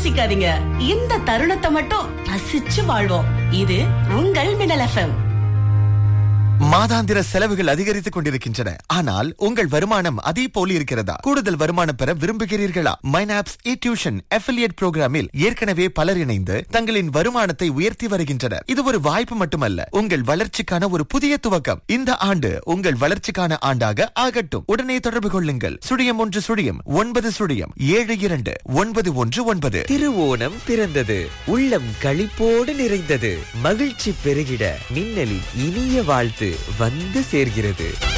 யோசிக்காதீங்க. இந்த தருணத்தை மட்டும் ரசிச்சு வாழ்வோம். இது உங்கள் மின்னல் FM. மாதாந்திர செலவுகள் அதிகரித்துக் கொண்டிருக்கின்றன. ஆனால் உங்கள் வருமானம் அதே போல இருக்கிறதா? கூடுதல் வருமானம் பெற விரும்புகிறீர்களா? மைனாப்ஸ் டியூஷன் அஃபிலியேட் புரோகிராமில் ஏற்கனவே பலர் இணைந்து தங்களின் வருமானத்தை உயர்த்தி வருகின்றனர். இது ஒரு வாய்ப்பு மட்டுமல்ல, உங்கள் வளர்ச்சிக்கான ஒரு புதிய துவக்கம். இந்த ஆண்டு உங்கள் வளர்ச்சிக்கான ஆண்டாக ஆகட்டும். உடனே தொடர்பு கொள்ளுங்கள். 0110729119. திருவோணம் பிறந்தது, உள்ளம் களிப்போடு நிறைந்தது, மகிழ்ச்சி பெருகிட மின்னலின் இனிய வாழ்த்து வந்து சேர்கிறது.